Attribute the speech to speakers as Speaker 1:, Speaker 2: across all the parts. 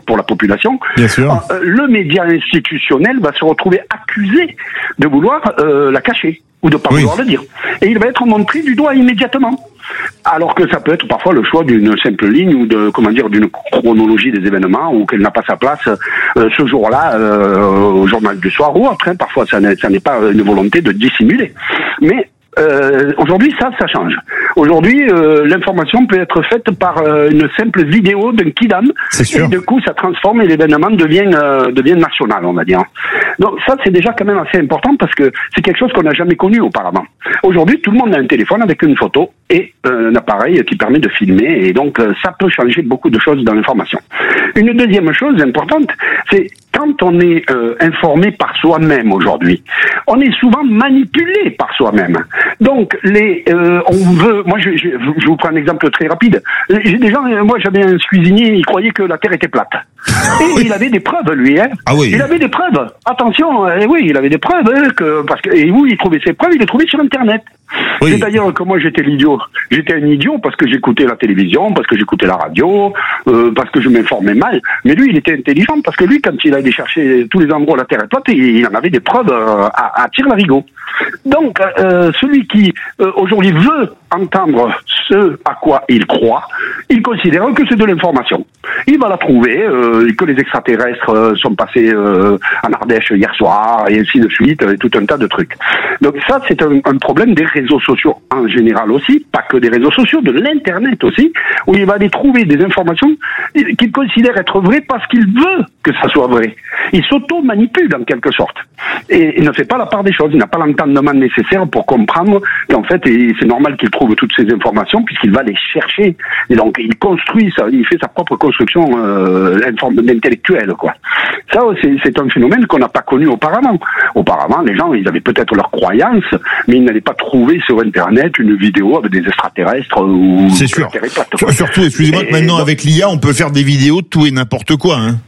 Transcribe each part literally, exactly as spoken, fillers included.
Speaker 1: pour la population,
Speaker 2: Bien sûr.
Speaker 1: Euh, le média institutionnel va se retrouver accusé de vouloir euh, la cacher ou de pas
Speaker 2: oui.
Speaker 1: vouloir le dire. Et il va être montré du doigt immédiatement. Alors que ça peut être parfois le choix d'une simple ligne ou de comment dire d'une chronologie des événements ou qu'elle n'a pas sa place euh, ce jour-là euh, au journal du soir ou après. Parfois ça n'est, ça n'est pas une volonté de dissimuler. Mais Euh, aujourd'hui, ça, ça change. Aujourd'hui, euh, l'information peut être faite par euh, une simple vidéo d'un kidam.
Speaker 2: C'est sûr.
Speaker 1: Et du coup, ça transforme et l'événement devient euh, devient national, on va dire. Donc ça, c'est déjà quand même assez important parce que c'est quelque chose qu'on n'a jamais connu auparavant. Aujourd'hui, tout le monde a un téléphone avec une photo et euh, un appareil qui permet de filmer et donc euh, ça peut changer beaucoup de choses dans l'information. Une deuxième chose importante, c'est quand on est euh, informé par soi-même aujourd'hui, on est souvent manipulé par soi-même. Donc, les, euh, on veut. Moi, je, je, je vous prends un exemple très rapide. J'ai des gens. Moi, j'avais un cuisinier. Il croyait que la Terre était plate. Et il avait des preuves, lui. Hein.
Speaker 2: Ah oui.
Speaker 1: Il avait des preuves. Attention. Euh, oui, il avait des preuves. Hein, que parce que et où il trouvait ses preuves, il les trouvait sur Internet.
Speaker 2: Oui.
Speaker 1: C'est-à-dire que moi, j'étais l'idiot. J'étais un idiot parce que j'écoutais la télévision, parce que j'écoutais la radio, euh, parce que je m'informais mal. Mais lui, il était intelligent parce que lui, quand il allait chercher tous les endroits où la Terre est plate, il, il en avait des preuves euh, à, à tire-larigot. Donc, euh, celui qui euh, aujourd'hui veut entendre ce à quoi il croit, il considère que c'est de l'information. Il va la trouver, euh, que les extraterrestres euh, sont passés euh, en Ardèche hier soir, et ainsi de suite, et tout un tas de trucs. Donc ça, c'est un, un problème des réseaux sociaux en général aussi, pas que des réseaux sociaux, de l'Internet aussi, où il va aller trouver des informations qu'il considère être vraies parce qu'il veut que ça soit vrai. Il s'auto-manipule en quelque sorte. Et il ne fait pas la part des choses, il n'a pas l'entendement nécessaire pour comprendre qu'en fait, et c'est normal qu'il trouve toutes ces informations puisqu'il va les chercher. Et donc, il construit ça, il fait sa propre construction euh, intellectuelle, quoi. Ça, c'est, c'est un phénomène qu'on n'a pas connu auparavant. Auparavant, les gens, ils avaient peut-être leurs croyances, mais ils n'allaient pas trouver sur Internet une vidéo avec des extraterrestres ou...
Speaker 2: C'est sûr. Surtout, excusez-moi, que maintenant, avec l'I A, on peut faire des vidéos de tout et n'importe quoi, hein.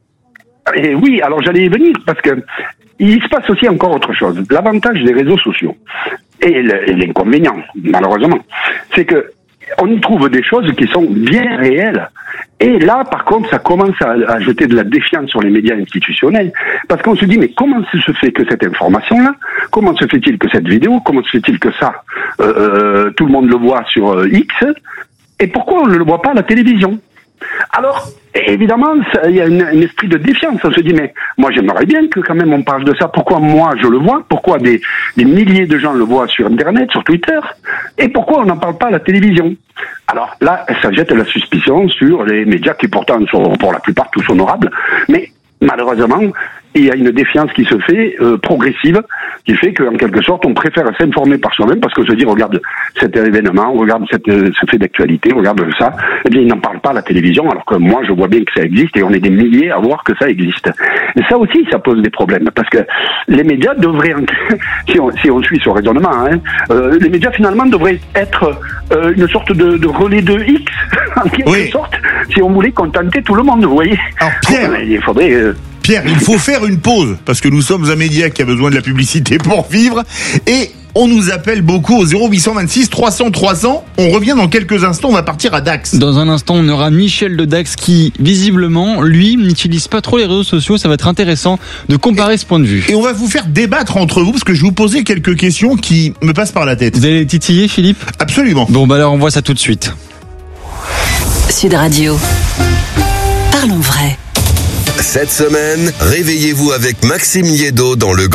Speaker 1: Et oui, alors j'allais y venir, parce que il se passe aussi encore autre chose. L'avantage des réseaux sociaux, et l'inconvénient, malheureusement, c'est que on y trouve des choses qui sont bien réelles. Et là, par contre, ça commence à, à jeter de la défiance sur les médias institutionnels, parce qu'on se dit, mais comment se fait que cette information-là, comment se fait-il que cette vidéo, comment se fait-il que ça, euh, tout le monde le voit sur euh, X, et pourquoi on ne le voit pas à la télévision ? Alors, évidemment, il y a un esprit de défiance. On se dit, mais moi j'aimerais bien que quand même on parle de ça. Pourquoi moi je le vois ? Pourquoi des, des milliers de gens le voient sur Internet, sur Twitter ? Et pourquoi on n'en parle pas à la télévision ? Alors là, ça jette la suspicion sur les médias qui pourtant sont pour la plupart tous honorables. Mais malheureusement, il y a une défiance qui se fait euh, progressive, qui fait qu'en quelque sorte, on préfère s'informer par soi-même parce qu'on se dit, regarde cet événement, regarde cette, ce fait d'actualité, regarde ça. Eh bien, ils n'en parlent pas à la télévision, alors que moi, je vois bien que ça existe et on est des milliers à voir que ça existe. Et ça aussi, ça pose des problèmes parce que les médias devraient, si on, si on suit ce raisonnement, hein, euh, les médias finalement devraient être euh, une sorte de, de relais de X, en quelque
Speaker 2: oui.
Speaker 1: sorte, si on voulait contenter tout le monde, vous voyez.
Speaker 2: Alors, Pierre,
Speaker 1: il faudrait... Euh,
Speaker 2: Pierre, il faut faire une pause, parce que nous sommes un média qui a besoin de la publicité pour vivre, et on nous appelle beaucoup au zéro huit cent vingt-six trois cents trois cents. On revient dans quelques instants, on va partir à Dax.
Speaker 3: Dans un instant, on aura Michel de Dax qui, visiblement, lui, n'utilise pas trop les réseaux sociaux. Ça va être intéressant de comparer et, ce point de vue.
Speaker 2: Et on va vous faire débattre entre vous, parce que je vais vous poser quelques questions qui me passent par la tête.
Speaker 3: Vous allez les titiller, Philippe ?
Speaker 2: Absolument.
Speaker 3: Bon, bah alors on voit ça tout de suite.
Speaker 4: Sud Radio. Parlons vrai.
Speaker 5: Cette semaine, réveillez-vous avec Maxime Liédo dans le grand